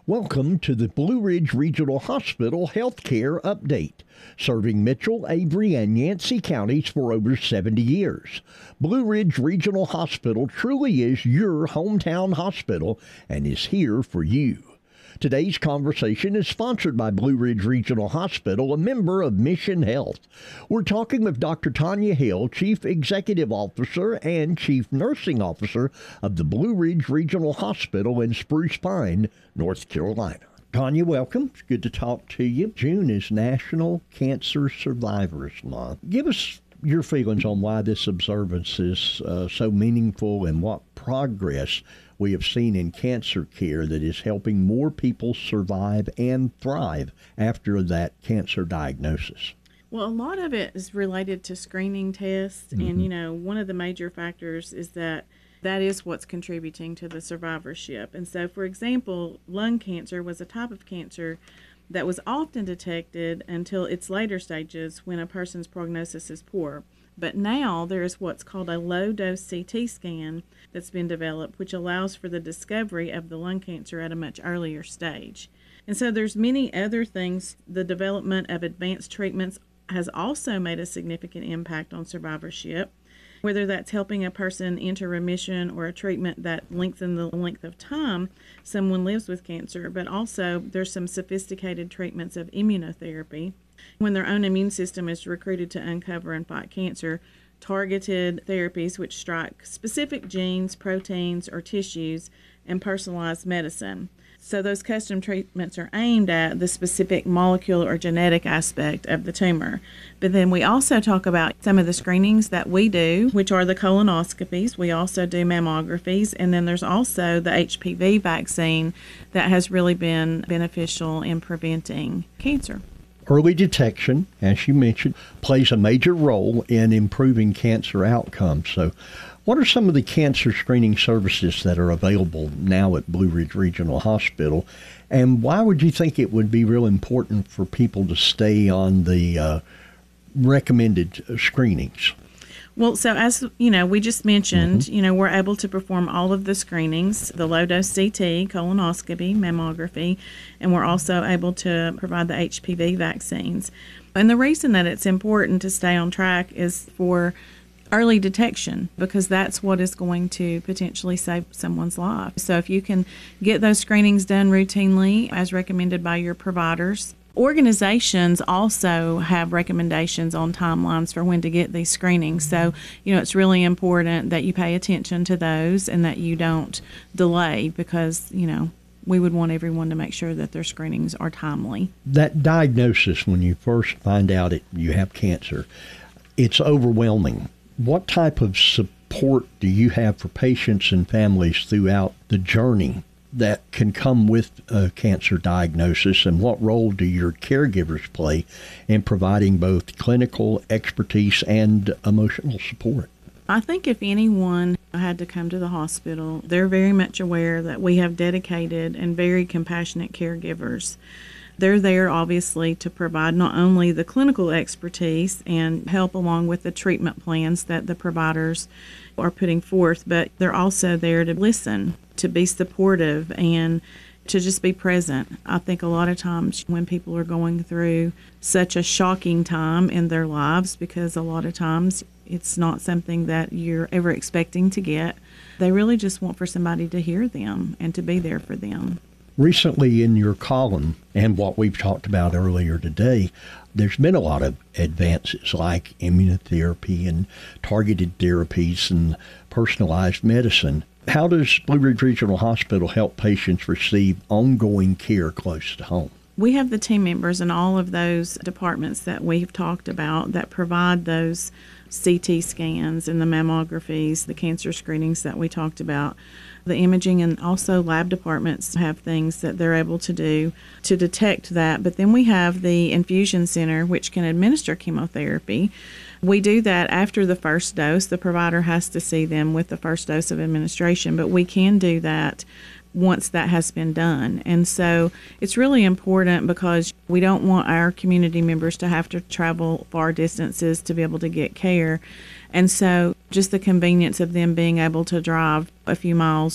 Welcome to the Blue Ridge Regional Hospital Healthcare Update, serving Mitchell, Avery, and Yancey counties for over 70 years. Blue Ridge Regional Hospital truly is your hometown hospital and is here for you. Today's conversation is sponsored by Blue Ridge Regional Hospital, a member of Mission Health. We're talking with Dr. Tanya Hill, Chief Executive Officer and Chief Nursing Officer of the Blue Ridge Regional Hospital in Spruce Pine, North Carolina. Tanya, welcome. It's good to talk to you. June is National Cancer Survivors Month. Give us your feelings on why this observance is so meaningful and what progress we have seen in cancer care that is helping more people survive and thrive after that cancer diagnosis. Well, a lot of it is related to screening tests. And, one of the major factors is that is what's contributing to the survivorship. And so, for example, lung cancer was a type of cancer that was often detected until its later stages when a person's prognosis is poor. But now there is what's called a low-dose CT scan that's been developed, which allows for the discovery of the lung cancer at a much earlier stage. And so there's many other things. The development of advanced treatments has also made a significant impact on survivorship, whether that's helping a person enter remission or a treatment that lengthens the length of time someone lives with cancer. But also there's some sophisticated treatments of immunotherapy when their own immune system is recruited to uncover and fight cancer, targeted therapies which strike specific genes, proteins, or tissues, and personalized medicine. So those custom treatments are aimed at the specific molecular or genetic aspect of the tumor. But then we also talk about some of the screenings that we do, which are the colonoscopies. We also do mammographies, and then there's also the HPV vaccine that has really been beneficial in preventing cancer. Early detection, as you mentioned, plays a major role in improving cancer outcomes. So what are some of the cancer screening services that are available now at Blue Ridge Regional Hospital? And why would you think it would be real important for people to stay on the recommended screenings? Well, so as we just mentioned, we're able to perform all of the screenings, the low-dose CT, colonoscopy, mammography, and we're also able to provide the HPV vaccines. And the reason that it's important to stay on track is for early detection, because that's what is going to potentially save someone's life. So if you can get those screenings done routinely as recommended by your providers. Organizations also have recommendations on timelines for when to get these screenings. So, it's really important that you pay attention to those and that you don't delay because, we would want everyone to make sure that their screenings are timely. That diagnosis, when you first find out you have cancer, it's overwhelming. What type of support do you have for patients and families throughout the journey that can come with a cancer diagnosis, and what role do your caregivers play in providing both clinical expertise and emotional support? I think if anyone had to come to the hospital, they're very much aware that we have dedicated and very compassionate caregivers. They're there, obviously, to provide not only the clinical expertise and help along with the treatment plans that the providers are putting forth, but they're also there to listen, to be supportive, and to just be present. I think a lot of times when people are going through such a shocking time in their lives, because a lot of times it's not something that you're ever expecting to get, they really just want for somebody to hear them and to be there for them. Recently in your column, and what we've talked about earlier today, there's been a lot of advances like immunotherapy and targeted therapies and personalized medicine. How does Blue Ridge Regional Hospital help patients receive ongoing care close to home? We have the team members in all of those departments that we've talked about that provide those CT scans and the mammographies, the cancer screenings that we talked about. The imaging and also lab departments have things that they're able to do to detect that. But then we have the infusion center, which can administer chemotherapy. We do that after the first dose. The provider has to see them with the first dose of administration, but we can do that once that has been done. And so it's really important because we don't want our community members to have to travel far distances to be able to get care. And so just the convenience of them being able to drive a few miles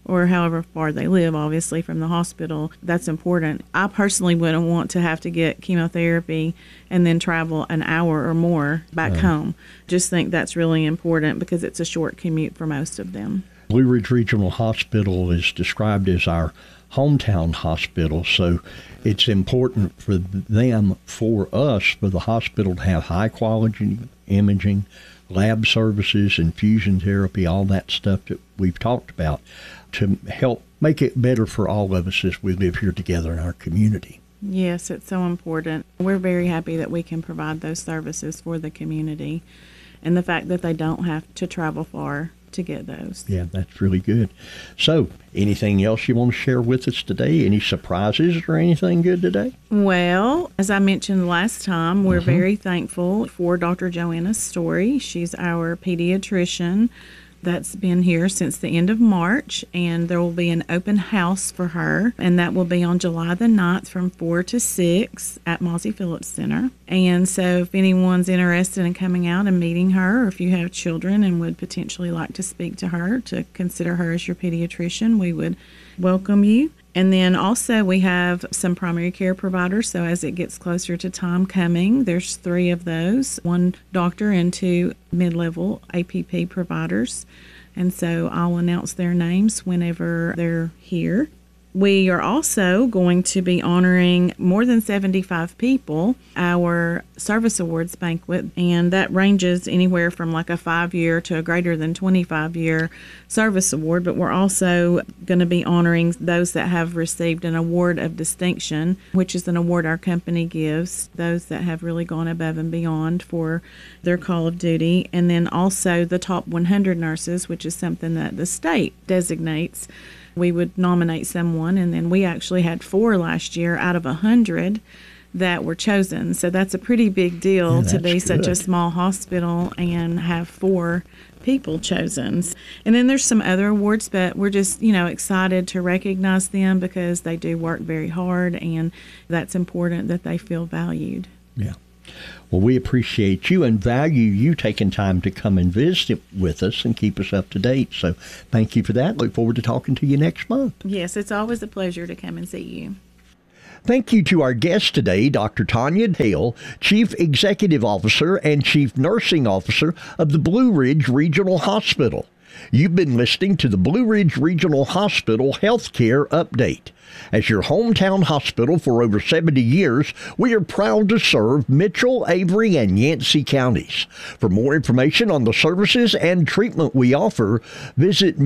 or however far they live, obviously, from the hospital. That's important. I personally wouldn't want to have to get chemotherapy and then travel an hour or more back home. Just think that's really important because it's a short commute for most of them. Blue Ridge Regional Hospital is described as our hometown hospital, so it's important for them, for us, for the hospital to have high quality imaging, lab services, infusion therapy, all that stuff that we've talked about to help make it better for all of us as we live here together in our community. Yes, it's so important. We're very happy that we can provide those services for the community and the fact that they don't have to travel far to get those. Yeah, that's really good. So, anything else you want to share with us today? Any surprises or anything good today? Well, as I mentioned last time, we're very thankful for Dr. Joanna Story. She's our pediatrician that's been here since the end of March, and there will be an open house for her, and that will be on July the 9th from 4 to 6 at Mossie Phillips Center. And so if anyone's interested in coming out and meeting her, or if you have children and would potentially like to speak to her, to consider her as your pediatrician, we would welcome you. And then also we have some primary care providers. So as it gets closer to time coming, there's 3 of those, 1 doctor and 2 mid-level APP providers. And so I'll announce their names whenever they're here. We are also going to be honoring more than 75 people, our Service Awards banquet, and that ranges anywhere from like a 5-year to a greater than 25-year service award, but we're also going to be honoring those that have received an award of distinction, which is an award our company gives, those that have really gone above and beyond for their call of duty, and then also the top 100 nurses, which is something that the state designates. We would nominate someone, and then we actually had 4 last year out of 100 that were chosen. So that's a pretty big deal to be such a small hospital and have 4 people chosen. And then there's some other awards, but we're just, excited to recognize them because they do work very hard, and that's important that they feel valued. Yeah. Well, we appreciate you and value you taking time to come and visit with us and keep us up to date. So thank you for that. Look forward to talking to you next month. Yes, it's always a pleasure to come and see you. Thank you to our guest today, Dr. Tanya Hale, Chief Executive Officer and Chief Nursing Officer of the Blue Ridge Regional Hospital. You've been listening to the Blue Ridge Regional Hospital Healthcare Update. As your hometown hospital for over 70 years, we are proud to serve Mitchell, Avery, and Yancey counties. For more information on the services and treatment we offer, visit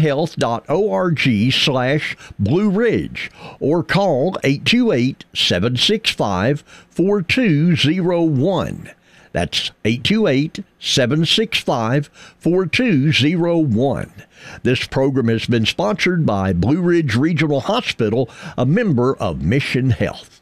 missionhealth.org/Blue Ridge or call 828-765-4201. That's 828-765-4201. This program has been sponsored by Blue Ridge Regional Hospital, a member of Mission Health.